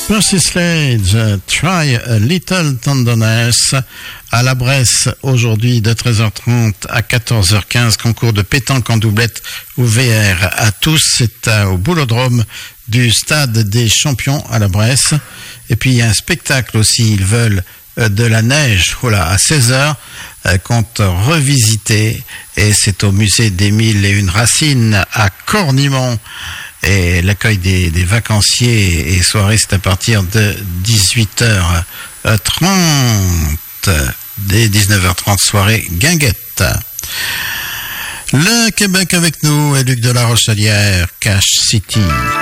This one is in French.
Percy Sledge, Try a Little Tenderness, à la Bresse, aujourd'hui de 13h30 à 14h15, concours de pétanque en doublette ouvert à tous, c'est au boulodrome du Stade des Champions à la Bresse. Et puis il y a un spectacle aussi, ils veulent de la neige, à 16h, compte revisiter, et c'est au musée des Mille et une Racines à Cornimont. Et l'accueil des vacanciers et soirées, c'est à partir de 18h30. Dès 19h30, soirée guinguette. Le Québec avec nous et Luc de la Rochelière, Cache City.